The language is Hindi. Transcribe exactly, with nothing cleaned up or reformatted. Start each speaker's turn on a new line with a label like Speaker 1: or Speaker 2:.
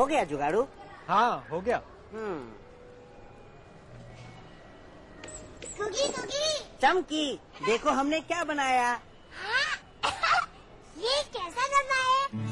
Speaker 1: गया जुगाड़ू?
Speaker 2: हाँ हो गया।
Speaker 1: हम्म।
Speaker 3: कुकी कुकी
Speaker 1: चमकी, देखो हमने क्या बनाया।
Speaker 3: हाँ? ये कैसा डब्बा है?